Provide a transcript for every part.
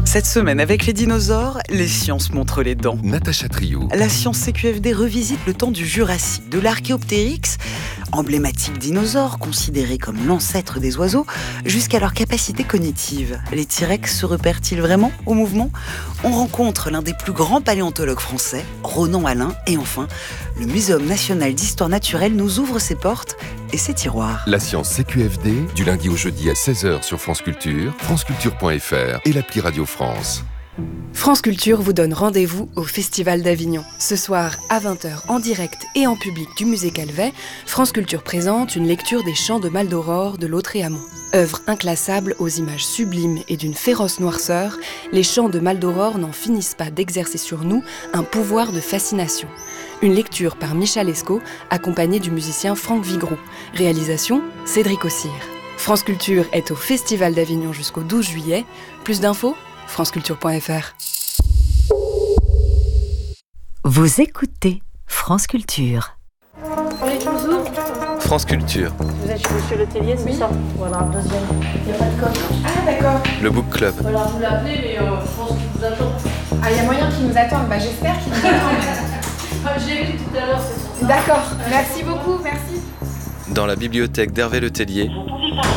Cette semaine, avec les dinosaures, les sciences montrent les dents. Natacha Triou. La science CQFD revisite le temps du Jurassique, de l'Archéoptérix, emblématique dinosaure considéré comme l'ancêtre des oiseaux, jusqu'à leur capacité cognitive. Les T-Rex se repèrent-ils vraiment au mouvement ? On rencontre l'un des plus grands paléontologues français, Ronan Alain, et enfin, le Muséum national d'histoire naturelle nous ouvre ses portes et ses tiroirs. La science CQFD, du lundi au jeudi à 16h sur France Culture, franceculture.fr et l'appli Radio France. France Culture vous donne rendez-vous au Festival d'Avignon. Ce soir, à 20h, en direct et en public du musée Calvet, France Culture présente une lecture des Chants de Maldoror de Lautréamont. Œuvre inclassable aux images sublimes et d'une féroce noirceur, les Chants de Maldoror n'en finissent pas d'exercer sur nous un pouvoir de fascination. Une lecture par Michel Lescaut, accompagné du musicien Franck Vigroux. Réalisation, Cédric Ossire. France Culture est au Festival d'Avignon jusqu'au 12 juillet. Plus d'infos ? franceculture.fr. Vous écoutez France Culture. Vous voulez que je vous ouvre ? France Culture. Vous êtes chez Monsieur Letellier, c'est ça ? Voilà, deuxième. Il n'y a pas de code. Ah d'accord. Le Book Club. Voilà, vous l'appelez, mais je pense qu'il vous attend. Ah, il y a moyen qu'ils nous attendent. Bah j'espère qu'ils nous attendent. J'ai vu tout à l'heure, c'est pour ça. D'accord. Merci beaucoup, merci. Dans la bibliothèque d'Hervé Letellier. Allô ?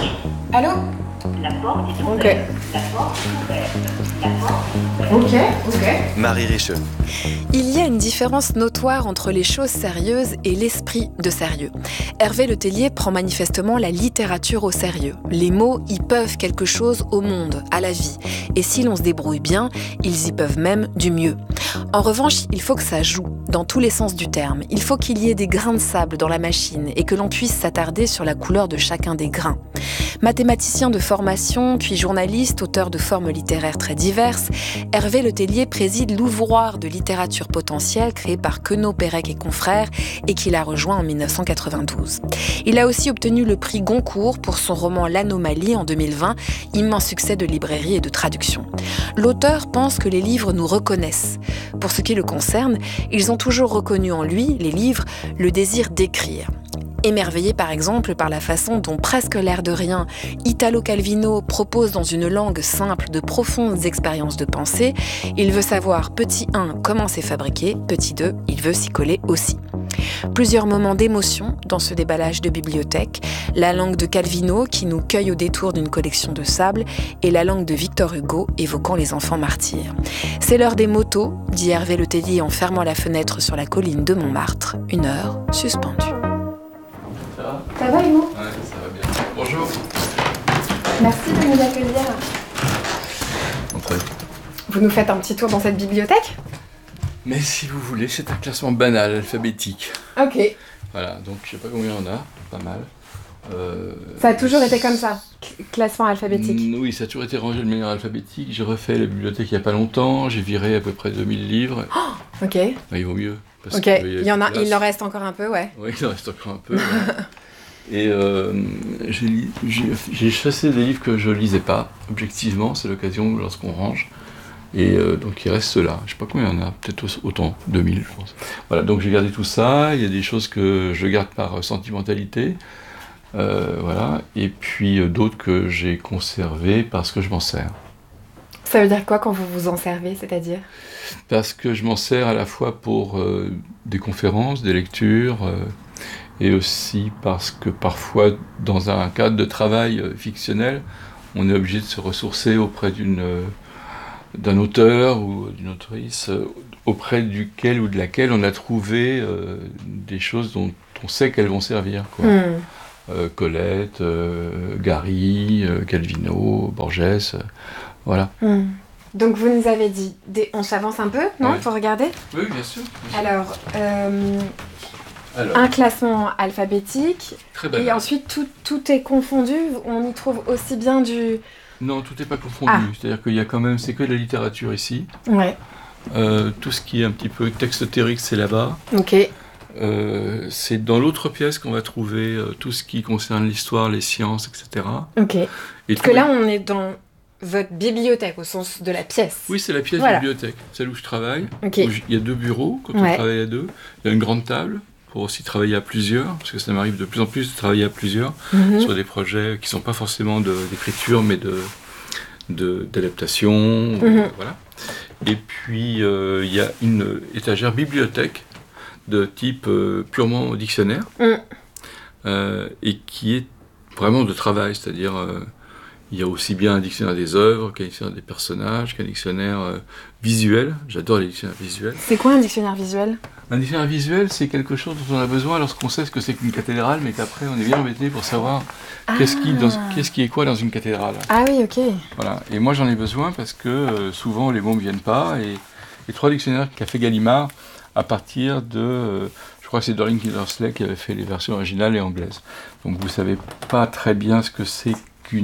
La porte est ouverte. Ok. La porte est ouverte. La porte Ok. Marie Richeux. Il y a une différence notoire entre les choses sérieuses et l'esprit de sérieux. Hervé Letellier prend manifestement la littérature au sérieux. Les mots y peuvent quelque chose au monde, à la vie. Et si l'on se débrouille bien, ils y peuvent même du mieux. En revanche, il faut que ça joue, dans tous les sens du terme. Il faut qu'il y ait des grains de sable dans la machine et que l'on puisse s'attarder sur la couleur de chacun des grains. Mathématicien de formation, puis journaliste, auteur de formes littéraires très diverses, Hervé Letellier préside l'ouvroir de littérature potentielle créé par Queneau, Pérec et confrères et qu'il a rejoint en 1992. Il a aussi obtenu le prix Goncourt pour son roman L'Anomalie en 2020, immense succès de librairie et de traduction. L'auteur pense que les livres nous reconnaissent. Pour ce qui le concerne, ils ont toujours reconnu en lui, les livres, le désir d'écrire. Émerveillé par exemple par la façon dont presque l'air de rien, Italo Calvino propose dans une langue simple de profondes expériences de pensée, il veut savoir, petit 1, comment c'est fabriqué, petit 2, il veut s'y coller aussi. Plusieurs moments d'émotion dans ce déballage de bibliothèque, la langue de Calvino qui nous cueille au détour d'une collection de sable et la langue de Victor Hugo évoquant les enfants martyrs. C'est l'heure des motos, dit Hervé Letellier en fermant la fenêtre sur la colline de Montmartre, une heure suspendue. Ça va, Hugo ? Ouais, ça va bien. Bonjour. Merci de nous accueillir. Entrez. Vous nous faites un petit tour dans cette bibliothèque ? Mais si vous voulez, c'est un classement banal, alphabétique. Ok. Voilà, donc je sais pas combien on a, pas mal. Ça a toujours été comme ça, classement alphabétique. Oui, ça a toujours été rangé de manière alphabétique. J'ai refait la bibliothèque il y a pas longtemps, j'ai viré à peu près 2000 livres. Oh, ok. Bah, il vaut mieux. Parce Ok, que, il en reste encore un peu, ouais. Oui, il en reste encore un peu. Ouais. Et j'ai chassé des livres que je lisais pas, objectivement, c'est l'occasion lorsqu'on range. Et donc il reste ceux-là. Je sais pas combien il y en a, peut-être autant, 2000 je pense. Voilà, donc j'ai gardé tout ça, il y a des choses que je garde par sentimentalité, voilà, et puis d'autres que j'ai conservées parce que je m'en sers. Ça veut dire quoi quand vous vous en servez, c'est-à-dire ? Parce que je m'en sers à la fois pour des conférences, des lectures, et aussi parce que parfois, dans un cadre de travail fictionnel, on est obligé de se ressourcer auprès d'un auteur ou d'une autrice, auprès duquel ou de laquelle on a trouvé des choses dont on sait qu'elles vont servir, quoi. Colette, Gary, Calvino, Borges, voilà. Donc vous nous avez dit, on s'avance un peu, non, ouais. pour regarder ? Oui, bien sûr. Alors, Alors, un classement alphabétique, très banal. et ensuite tout est confondu, on y trouve aussi bien du... Non, tout n'est pas confondu, c'est-à-dire qu'il y a quand même, c'est que de la littérature ici. Ouais. Tout ce qui est un petit peu textotérique, c'est là-bas. Ok. C'est dans l'autre pièce qu'on va trouver tout ce qui concerne l'histoire, les sciences, etc. Ok. Et Parce que là, on est dans votre bibliothèque, au sens de la pièce. Oui, c'est la pièce Voilà. de bibliothèque, celle où je travaille. Ok. Où il y a 2 bureaux, quand on travaille à 2. Il y a une grande table pour aussi travailler à plusieurs, parce que ça m'arrive de plus en plus de travailler à plusieurs sur des projets qui ne sont pas forcément d'écriture, mais d'adaptation, voilà. Et puis il y a une étagère bibliothèque de type purement dictionnaire, et qui est vraiment de travail, c'est-à-dire il y a aussi bien un dictionnaire des œuvres qu'un dictionnaire des personnages, qu'un dictionnaire visuel. J'adore les dictionnaires visuels. C'est quoi un dictionnaire visuel ? Un dictionnaire visuel, c'est quelque chose dont on a besoin lorsqu'on sait ce que c'est qu'une cathédrale, mais qu'après on est bien embêté pour savoir qu'est-ce qui est quoi dans une cathédrale. Ah oui, ok. Voilà. Et moi j'en ai besoin parce que souvent les mots ne me viennent pas, et les 3 dictionnaires qu'a fait Gallimard à partir de... je crois que c'est Dorling Kindersley qui avait fait les versions originales et anglaises. Donc vous ne savez pas très bien ce que c'est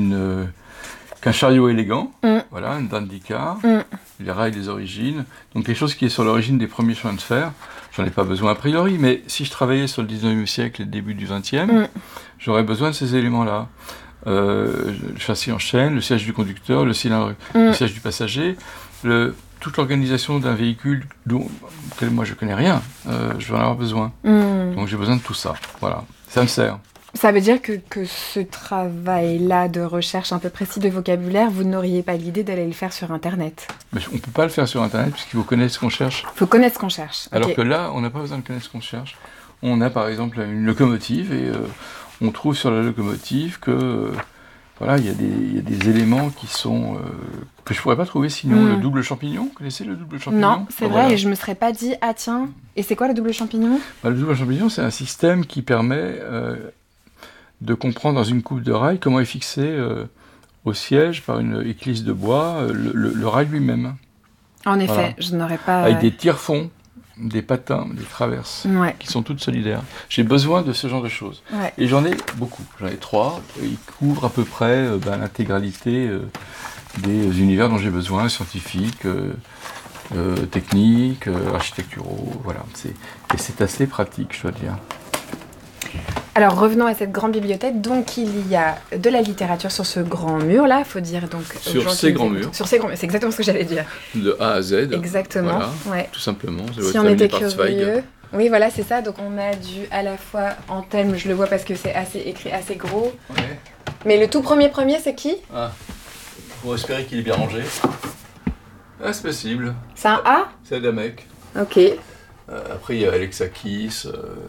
qu'un chariot élégant, voilà, un dandy car, les rails des origines, donc quelque chose qui est sur l'origine des premiers chemins de fer. J'en ai pas besoin a priori, mais si je travaillais sur le 19e siècle et le début du 20e, j'aurais besoin de ces éléments-là. Le châssis en chaîne, le siège du conducteur, le siège du passager, toute l'organisation d'un véhicule auquel moi je connais rien, je vais en avoir besoin. Donc j'ai besoin de tout ça, voilà, ça me sert. Ça veut dire que ce travail-là de recherche un peu précis de vocabulaire, vous n'auriez pas l'idée d'aller le faire sur Internet ? Mais on ne peut pas le faire sur Internet puisqu'il faut connaître ce qu'on cherche. Il faut connaître ce qu'on cherche. Alors que là, on n'a pas besoin de connaître ce qu'on cherche. On a par exemple une locomotive et on trouve sur la locomotive que voilà, il y a des éléments qui sont que je ne pourrais pas trouver sinon. Le double champignon, vous connaissez le double champignon ? Non, c'est vrai, voilà. Et je ne me serais pas dit, ah tiens, et c'est quoi le double champignon ? Le double champignon, c'est un système qui permet de comprendre dans une coupe de rail comment est fixé au siège par une éclisse de bois le rail lui-même. En effet, voilà. Je n'aurais pas... Avec des tire-fonds, des patins, des traverses, qui sont toutes solidaires. J'ai besoin de ce genre de choses. Ouais. Et j'en ai beaucoup. J'en ai 3. Ils couvrent à peu près l'intégralité des univers dont j'ai besoin, scientifiques, techniques, architecturaux. Voilà. Et c'est assez pratique, je dois dire. Alors revenons à cette grande bibliothèque. Donc il y a de la littérature sur ce grand mur là, faut dire donc sur ces grands murs. Sur ces grands murs, c'est exactement ce que j'allais dire. De A à Z. Exactement. Voilà, tout simplement. Si on était curieux. Oui, voilà, c'est ça. Donc on a à la fois en thème, je le vois parce que c'est écrit assez gros. Ouais. Mais le tout premier, c'est qui ? Faut espérer qu'il est bien rangé. Ah, c'est possible. C'est un A ? C'est Adamek. Ok. Après il y a Alexakis.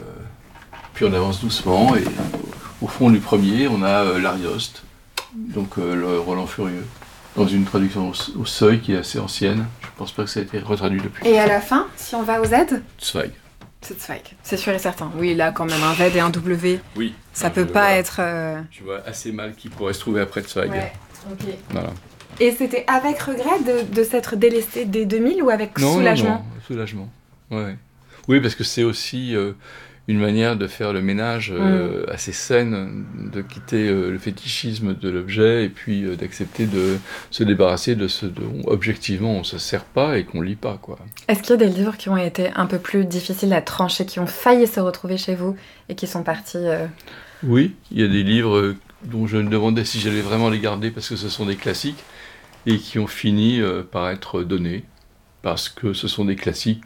Puis on avance doucement et au fond du premier, on a l'Arioste, donc le Roland Furieux, dans une traduction au seuil qui est assez ancienne. Je ne pense pas que ça a été retraduit depuis. Et à la fin, si on va au Z ? Zweig. C'est Zweig, c'est sûr et certain. Oui, là quand même un Z et un W. Oui. Ça peut pas être... Je vois assez mal qui pourrait se trouver après Zweig. Ouais, ok. Voilà. Et c'était avec regret de s'être délesté dès 2000 ou avec soulagement ? Non, soulagement. Ouais. Oui, parce que c'est aussi... une manière de faire le ménage assez saine, de quitter le fétichisme de l'objet et puis d'accepter de se débarrasser de ce dont objectivement on ne se sert pas et qu'on ne lit pas, quoi. Est-ce qu'il y a des livres qui ont été un peu plus difficiles à trancher, qui ont failli se retrouver chez vous et qui sont partis Oui, il y a des livres dont je me demandais si j'allais vraiment les garder parce que ce sont des classiques et qui ont fini par être donnés parce que ce sont des classiques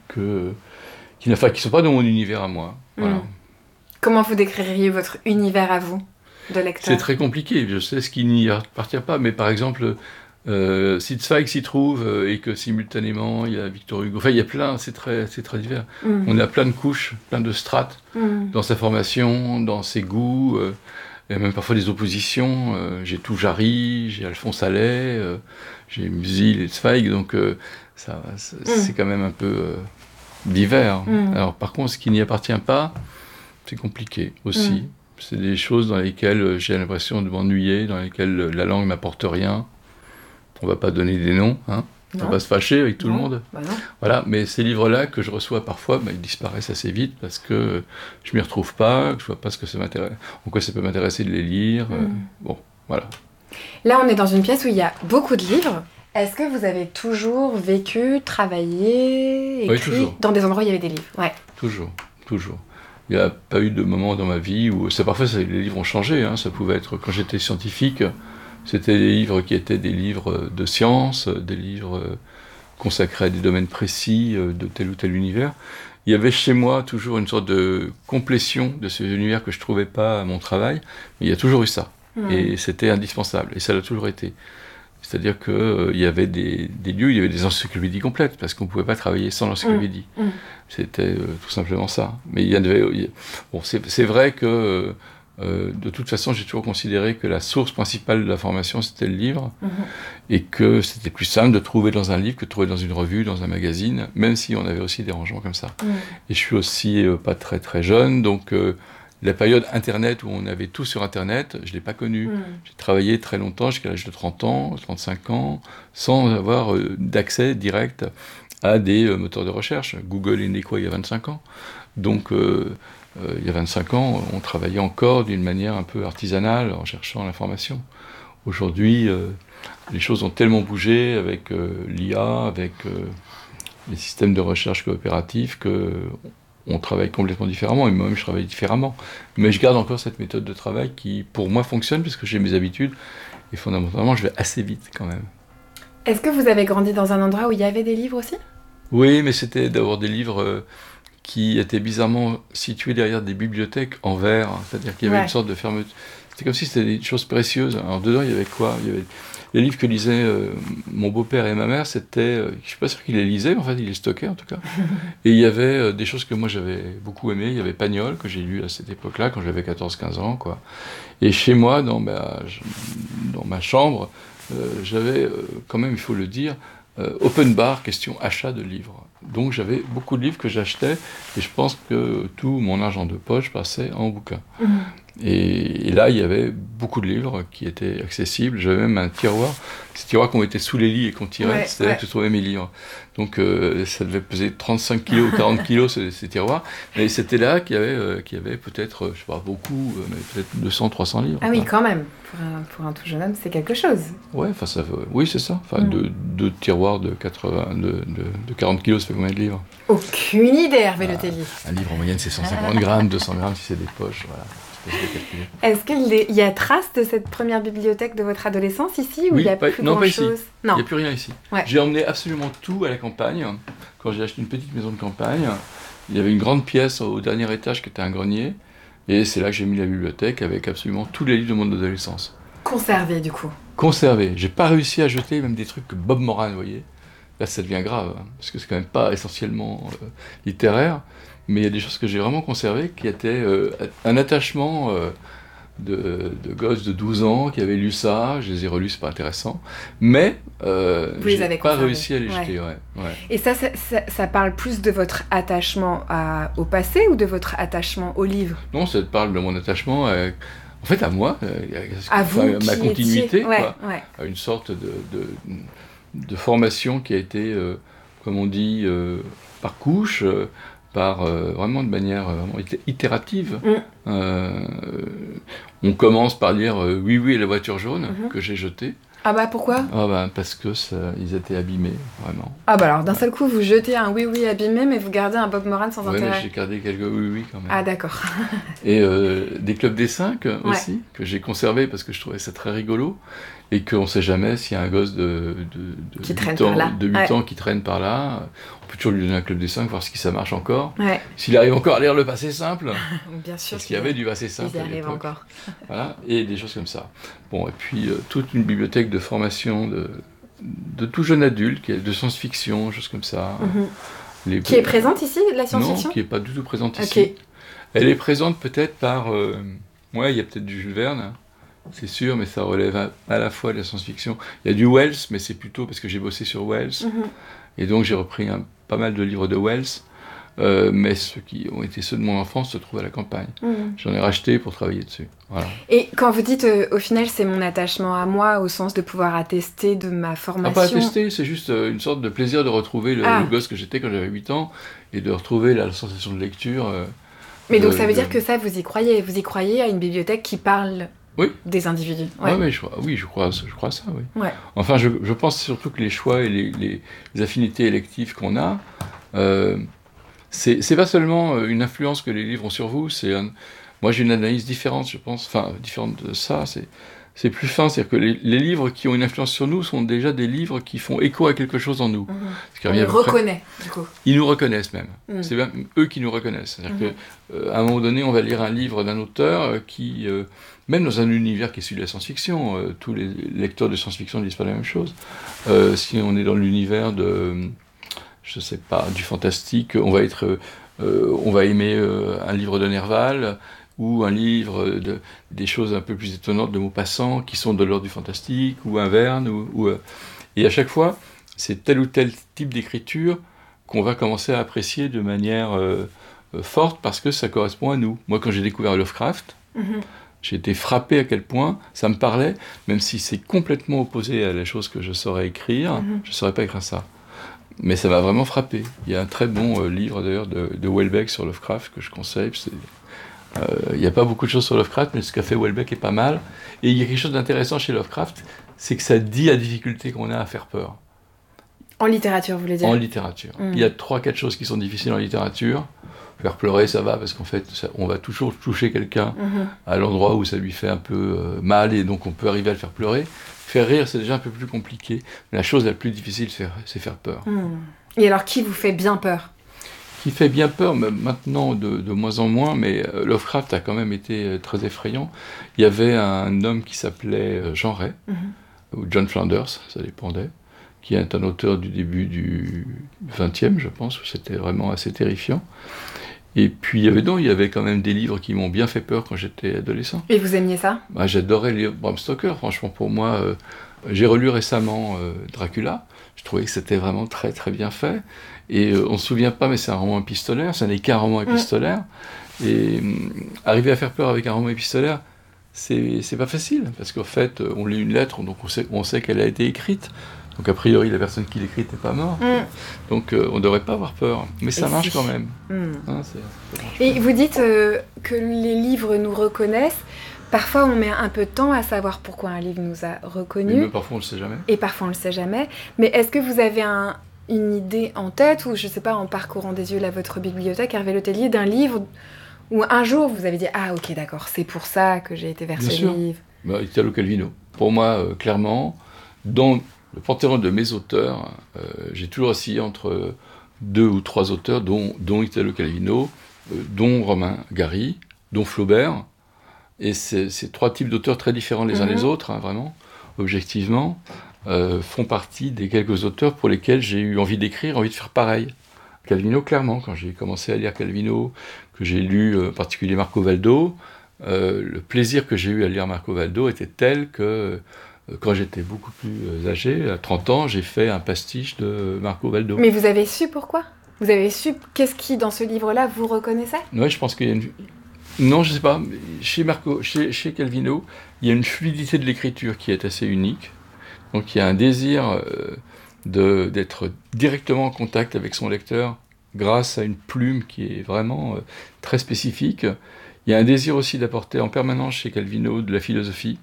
qui ne sont pas dans mon univers à moi. Voilà. Comment vous décririez votre univers à vous, de lecteur ? C'est très compliqué, je sais ce qui n'y appartient pas, mais par exemple, si Zweig s'y trouve et que simultanément il y a Victor Hugo, enfin il y a plein, c'est très divers. On a plein de couches, plein de strates dans sa formation, dans ses goûts, il y a même parfois des oppositions. J'ai tout Jarry, j'ai Alphonse Allais, j'ai Musil et Zweig, donc c'est quand même un peu... divers. Alors par contre, ce qui n'y appartient pas, c'est compliqué aussi. C'est des choses dans lesquelles j'ai l'impression de m'ennuyer, dans lesquelles la langue m'apporte rien. On va pas donner des noms, hein. On va pas se fâcher avec tout le monde. Bah voilà, mais ces livres-là que je reçois parfois, ils disparaissent assez vite parce que je m'y retrouve pas, que je vois pas ce que ça m'intéresse, en quoi ça peut m'intéresser de les lire. Bon, voilà. Là, on est dans une pièce où il y a beaucoup de livres. Est-ce que vous avez toujours vécu, travaillé, écrit dans des endroits où il y avait des livres ? Ouais. Toujours. Il n'y a pas eu de moment dans ma vie où... Parfois, les livres ont changé. Hein. Ça pouvait être, quand j'étais scientifique, c'était des livres qui étaient des livres de sciences, des livres consacrés à des domaines précis de tel ou tel univers. Il y avait chez moi toujours une sorte de complétion de ces univers que je ne trouvais pas à mon travail. Mais il y a toujours eu ça. Et c'était indispensable. Et ça l'a toujours été. C'est-à-dire qu'il y avait des lieux, il y avait des encyclopédies complètes, parce qu'on ne pouvait pas travailler sans l'encyclopédie. C'était tout simplement ça. Mais c'est vrai que, de toute façon, j'ai toujours considéré que la source principale de l'information, c'était le livre, et que c'était plus simple de trouver dans un livre que de trouver dans une revue, dans un magazine, même si on avait aussi des rangements comme ça. Et je suis aussi pas très très jeune, donc... la période Internet où on avait tout sur Internet, je ne l'ai pas connue. J'ai travaillé très longtemps, jusqu'à l'âge de 30 ans, 35 ans, sans avoir d'accès direct à des moteurs de recherche. Google est né quoi il y a 25 ans. Donc, il y a 25 ans, on travaillait encore d'une manière un peu artisanale en cherchant l'information. Aujourd'hui, les choses ont tellement bougé avec l'IA, avec les systèmes de recherche coopératifs qu'on travaille complètement différemment, et moi-même je travaille différemment. Mais je garde encore cette méthode de travail qui, pour moi, fonctionne, puisque j'ai mes habitudes, et fondamentalement, je vais assez vite quand même. Est-ce que vous avez grandi dans un endroit où il y avait des livres aussi ? Oui, mais c'était d'avoir des livres qui étaient bizarrement situés derrière des bibliothèques en verre, c'est-à-dire qu'il y avait une sorte de fermeture. C'était comme si c'était des choses précieuses. Alors dedans, il y avait quoi ? Il y avait les livres que lisaient mon beau-père et ma mère, c'était... je ne suis pas sûr qu'ils les lisaient, mais en fait, ils les stockaient en tout cas. Et il y avait des choses que moi j'avais beaucoup aimées. Il y avait Pagnol, que j'ai lu à cette époque-là, quand j'avais 14-15 ans, quoi. Et chez moi, dans ma chambre, j'avais quand même, il faut le dire, open bar, question achat de livres. Donc j'avais beaucoup de livres que j'achetais, et je pense que tout mon argent de poche passait en bouquins. Et là, il y avait beaucoup de livres qui étaient accessibles. J'avais même un tiroir, ces tiroirs qu'on mettait sous les lits et qu'on tirait, c'est là que je trouvais mes livres. Donc ça devait peser 35 kilos ou 40 kilos, ces tiroirs. Mais c'était là qu'il y avait peut-être, je ne sais pas beaucoup, mais peut-être 200, 300 livres. Ah oui, quand même. Pour un tout jeune homme, c'est quelque chose. Ouais, oui, c'est ça. Enfin, deux tiroirs de 40 kilos, ça fait combien de livres ? Aucune idée, Hervé Le Tellier. Un livre en moyenne, c'est 150 grammes, 200 grammes si c'est des poches, voilà. Est-ce qu'il y a trace de cette première bibliothèque de votre adolescence ici, ou il n'y a plus grand-chose ? Non, il n'y a plus rien ici. Ouais. J'ai emmené absolument tout à la campagne. Quand j'ai acheté une petite maison de campagne, il y avait une grande pièce au dernier étage qui était un grenier, et c'est là que j'ai mis la bibliothèque avec absolument tous les livres de mon adolescence. Conservés, du coup. Conservés. J'ai pas réussi à jeter même des trucs que Bob Moran, vous voyez. Là, ça devient grave, hein, parce que c'est quand même pas essentiellement littéraire. Mais il y a des choses que j'ai vraiment conservées, qui étaient un attachement de gosses de 12 ans qui avaient lu ça. Je les ai relus, c'est pas intéressant. Mais je n'ai pas réussi à les jeter. Ouais. Et ça parle plus de votre attachement au passé ou de votre attachement au livre ? Non, ça parle de mon attachement en fait à moi, à vous, ma continuité, à une sorte de formation qui a été, comme on dit, par couche, vraiment de manière vraiment itérative. On commence par lire Oui, oui et la voiture jaune, que j'ai jeté. Ah bah pourquoi ? Parce que ils étaient abîmés, vraiment. Ah bah alors d'un seul coup vous jetez un Oui, oui abîmé, mais vous gardez un Bob Moran sans intérêt. Oui, mais j'ai gardé quelques Oui, oui quand même. Ah d'accord. Et des clubs des 5 aussi, que j'ai conservés parce que je trouvais ça très rigolo. Et qu'on ne sait jamais s'il y a un gosse de 8 ans qui traîne par là. On peut toujours lui donner un club des 5, voir si ça marche encore. Ouais. S'il arrive encore à lire le passé simple. Bien sûr. Parce qu'il y avait du passé simple à l'époque. Encore. Voilà, et des choses comme ça. Bon, et puis toute une bibliothèque de formation de tout jeune adulte, de science-fiction, choses comme ça. Qui est présente ici, la science-fiction ? Non, qui n'est pas du tout présente ici. Elle est présente peut-être par... il y a peut-être du Jules Verne. C'est sûr, mais ça relève à la fois de la science-fiction. Il y a du Wells, mais c'est plutôt parce que j'ai bossé sur Wells. Et donc j'ai repris pas mal de livres de Wells. Mais ceux qui ont été ceux de mon enfance se trouvent à la campagne. J'en ai racheté pour travailler dessus. Voilà. Et quand vous dites, au final, c'est mon attachement à moi, au sens de pouvoir attester de ma formation... Pas attester, c'est juste une sorte de plaisir de retrouver le gosse que j'étais quand j'avais 8 ans, et de retrouver la sensation de lecture. Mais donc ça veut dire que ça, vous y croyez ? Vous y croyez à une bibliothèque qui parle... Oui. Des individus. Je crois ça, oui. Ouais. Enfin, je pense surtout que les choix et les affinités électives qu'on a, c'est pas seulement une influence que les livres ont sur vous, moi j'ai une analyse différente, je pense, enfin différente de ça, c'est plus fin, c'est-à-dire que les livres qui ont une influence sur nous sont déjà des livres qui font écho à quelque chose en nous. On les reconnaît, du coup. Ils nous reconnaissent même. C'est même eux qui nous reconnaissent. C'est-à-dire qu'à un moment donné, on va lire un livre d'un auteur qui, même dans un univers qui est celui de la science-fiction, tous les lecteurs de science-fiction ne disent pas la même chose. Si on est dans l'univers de, je sais pas, du fantastique, on va aimer un livre de Nerval, ou un livre des choses un peu plus étonnantes de Maupassant qui sont de l'ordre du fantastique, ou un Verne, et à chaque fois, c'est tel ou tel type d'écriture qu'on va commencer à apprécier de manière forte parce que ça correspond à nous. Moi, quand j'ai découvert Lovecraft, j'ai été frappé à quel point ça me parlait, même si c'est complètement opposé à la chose que je saurais écrire, je ne saurais pas écrire ça. Mais ça m'a vraiment frappé. Il y a un très bon livre d'ailleurs de Houellebecq sur Lovecraft que je conseille. Il n'y a pas beaucoup de choses sur Lovecraft, mais ce qu'a fait Houellebecq est pas mal. Et il y a quelque chose d'intéressant chez Lovecraft, c'est que ça dit la difficulté qu'on a à faire peur. En littérature, vous voulez dire ? En littérature. Il y a 3-4 choses qui sont difficiles en littérature. Faire pleurer, ça va, parce qu'en fait, on va toujours toucher quelqu'un à l'endroit où ça lui fait un peu mal, et donc on peut arriver à le faire pleurer. Faire rire, c'est déjà un peu plus compliqué. Mais la chose la plus difficile, c'est faire peur. Et alors, qui vous fait bien peur ? Qui fait bien peur, maintenant de moins en moins, mais Lovecraft a quand même été très effrayant. Il y avait un homme qui s'appelait Jean Ray, ou John Flanders, ça dépendait, qui est un auteur du début du XXe, je pense, où c'était vraiment assez terrifiant. Et puis il y avait quand même des livres qui m'ont bien fait peur quand j'étais adolescent. Et vous aimiez ça ? J'adorais lire Bram Stoker, franchement, pour moi. J'ai relu récemment Dracula, je trouvais que c'était vraiment très très bien fait. Et on ne se souvient pas, mais c'est un roman épistolaire, ça n'est qu'un roman épistolaire. Et arriver à faire peur avec un roman épistolaire, c'est pas facile, parce qu'en fait, on lit une lettre, donc on sait qu'elle a été écrite. Donc a priori, la personne qui l'écrit n'est pas morte. Donc on ne devrait pas avoir peur. Mais ça marche quand même. Et vous dites que les livres nous reconnaissent. Parfois, on met un peu de temps à savoir pourquoi un livre nous a reconnus. Mais parfois, on ne le sait jamais. Et parfois, on ne le sait jamais. Mais est-ce que vous avez une idée en tête, ou je ne sais pas, en parcourant des yeux votre bibliothèque, Hervé Letellier, d'un livre où un jour vous avez dit « Ah, ok, d'accord, c'est pour ça que j'ai été vers ce livre ». Italo Calvino. Pour moi, clairement, dans le panthéon de mes auteurs, j'ai toujours oscillé entre 2 ou 3 auteurs, dont Italo Calvino, dont Romain Gary, dont Flaubert. Et ces 3 types d'auteurs très différents les uns des autres, vraiment, objectivement, font partie des quelques auteurs pour lesquels j'ai eu envie d'écrire, envie de faire pareil. Calvino, clairement, quand j'ai commencé à lire Calvino, que j'ai lu en particulier Marco Valdo, le plaisir que j'ai eu à lire Marco Valdo était tel que quand j'étais beaucoup plus âgé, à 30 ans, j'ai fait un pastiche de Marco Valdo. Mais vous avez su pourquoi ? Vous avez su qu'est-ce qui, dans ce livre-là, vous reconnaissait ? Oui, je pense qu'il y a une... Non, je ne sais pas. Chez Calvino, il y a une fluidité de l'écriture qui est assez unique. Donc il y a un désir d'être directement en contact avec son lecteur grâce à une plume qui est vraiment très spécifique. Il y a un désir aussi d'apporter en permanence chez Calvino de la philosophie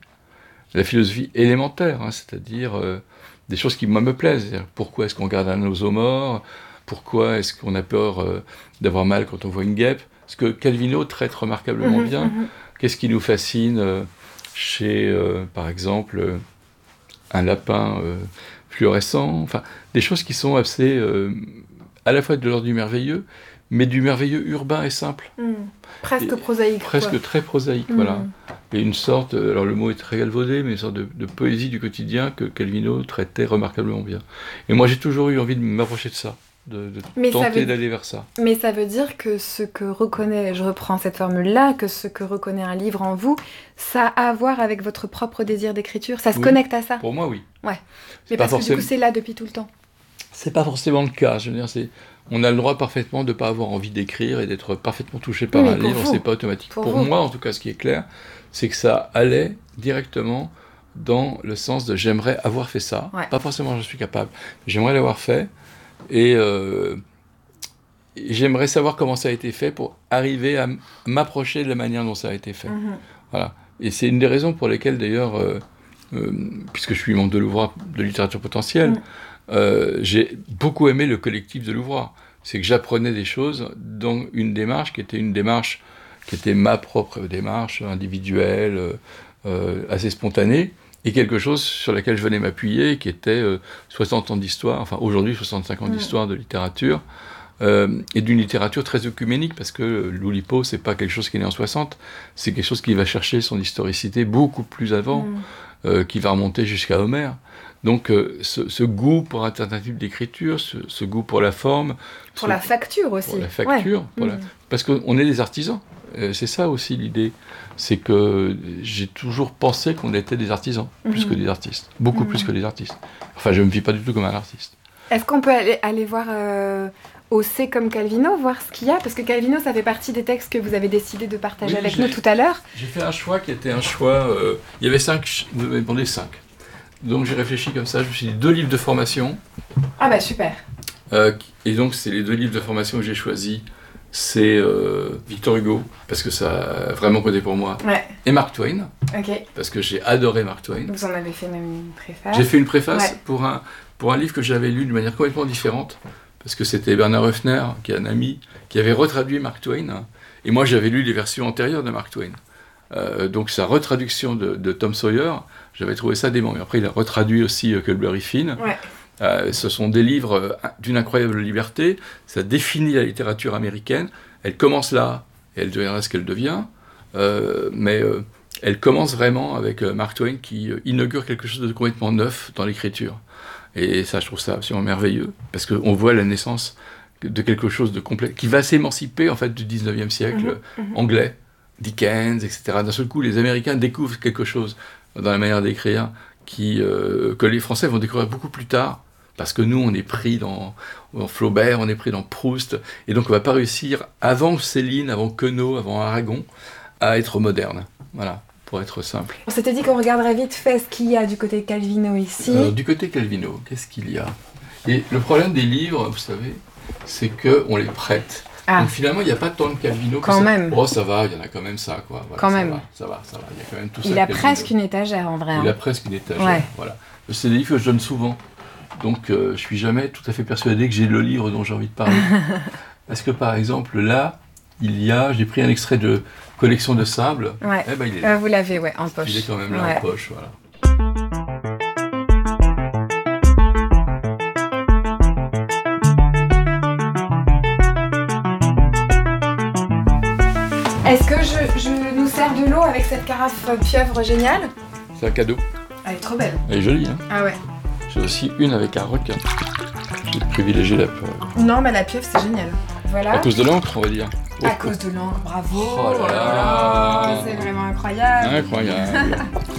élémentaire, c'est-à-dire des choses qui moi me plaisent. Pourquoi est-ce qu'on garde un oiseau mort ? Pourquoi est-ce qu'on a peur d'avoir mal quand on voit une guêpe ? Ce que Calvino traite remarquablement bien. Qu'est-ce qui nous fascine chez, par exemple, un lapin fluorescent ? Enfin, des choses qui sont assez, à la fois de l'ordre du merveilleux, mais du merveilleux urbain et simple. Presque prosaïque. Presque très prosaïque, voilà. Et une sorte, alors le mot est très galvaudé, mais une sorte de poésie du quotidien que Calvino traitait remarquablement bien. Et moi, j'ai toujours eu envie de m'approcher de ça. De tenter d'aller vers ça. Mais ça veut dire que ce que reconnaît, je reprends cette formule-là, que ce que reconnaît un livre en vous, ça a à voir avec votre propre désir d'écriture, ça se connecte à ça. Pour moi, oui. Ouais. Mais parce que du coup, c'est là depuis tout le temps. C'est pas forcément le cas. Je veux dire, on a le droit parfaitement de ne pas avoir envie d'écrire et d'être parfaitement touché par un livre, c'est pas automatique. Pour moi, en tout cas, ce qui est clair, c'est que ça allait directement dans le sens de j'aimerais avoir fait ça. Ouais. Pas forcément je suis capable, mais j'aimerais l'avoir fait. Et j'aimerais savoir comment ça a été fait pour arriver à m'approcher de la manière dont ça a été fait. Voilà. Et c'est une des raisons pour lesquelles, d'ailleurs, puisque je suis membre de Louvroy de littérature potentielle, j'ai beaucoup aimé le collectif de Louvroy. C'est que j'apprenais des choses dans une démarche qui était ma propre démarche individuelle, assez spontanée, et quelque chose sur laquelle je venais m'appuyer, qui était 60 ans d'histoire, enfin aujourd'hui 65 ans d'histoire de littérature, et d'une littérature très œcuménique, parce que l'Oulipo, c'est pas quelque chose qui est né en 60, c'est quelque chose qui va chercher son historicité beaucoup plus avant, qui va remonter jusqu'à Homère. Donc ce goût pour alternative d'écriture, ce goût pour la forme... Pour la facture aussi. Pour la facture, parce qu'on est des artisans. C'est ça aussi l'idée, c'est que j'ai toujours pensé qu'on était des artisans, plus que des artistes, beaucoup plus que des artistes. Enfin, je ne me vis pas du tout comme un artiste. Est-ce qu'on peut aller voir au C comme Calvino, voir ce qu'il y a? Parce que Calvino, ça fait partie des textes que vous avez décidé de partager avec nous tout à l'heure. J'ai fait un choix qui était un choix... il y avait 5, vous m'avez demandé 5. Donc j'ai réfléchi comme ça, je me suis dit 2 livres de formation. Ah bah super. Et donc c'est les 2 livres de formation que j'ai choisis. C'est Victor Hugo, parce que ça a vraiment compté pour moi, et Mark Twain, parce que j'ai adoré Mark Twain. Vous en avez fait même une préface. J'ai fait une préface pour un livre que j'avais lu d'une manière complètement différente, parce que c'était Bernard Höfner, qui est un ami, qui avait retraduit Mark Twain, et moi j'avais lu les versions antérieures de Mark Twain. Donc sa retraduction de Tom Sawyer, j'avais trouvé ça dément. Et après il a retraduit aussi Huckleberry Finn. Ce sont des livres d'une incroyable liberté, ça définit la littérature américaine, elle commence là, et elle deviendra ce qu'elle devient, mais elle commence vraiment avec Mark Twain qui inaugure quelque chose de complètement neuf dans l'écriture. Et ça, je trouve ça absolument merveilleux, parce qu'on voit la naissance de quelque chose de complet, qui va s'émanciper en fait du 19e siècle anglais, Dickens, etc. D'un seul coup, les Américains découvrent quelque chose dans la manière d'écrire que les Français vont découvrir beaucoup plus tard, parce que nous, on est pris dans Flaubert, on est pris dans Proust, et donc on ne va pas réussir, avant Céline, avant Queneau, avant Aragon, à être moderne. Voilà, pour être simple. On s'était dit qu'on regarderait vite fait ce qu'il y a du côté de Calvino ici. Du côté Calvino, qu'est-ce qu'il y a? Et le problème des livres, vous savez, c'est qu'on les prête. Donc finalement, il n'y a pas tant de Calvino que ça. Même. Oh, ça va, il y en a quand même ça, quoi. Voilà, quand même. Ça va. Il y a quand même tout ça. Il a presque une étagère, en vrai. Il a presque une étagère, voilà. C'est des livres que je donne souvent. Donc, je suis jamais tout à fait persuadé que j'ai le livre dont j'ai envie de parler. Parce que, par exemple, là, j'ai pris un extrait de Collection de sable. Eh ben, il est là. Vous l'avez, en poche. Il est quand même là en poche, voilà. Est-ce que je nous sers de l'eau avec cette carafe pieuvre géniale? C'est un cadeau. Elle est trop belle. Elle est jolie, hein? Ah ouais. J'ai aussi une avec un requin. J'ai privilégié la pieuvre. Non, mais la pieuvre, c'est génial. Voilà. À cause de l'encre, on va dire. À cause de l'encre, bravo. Oh là là. C'est vraiment incroyable. Incroyable.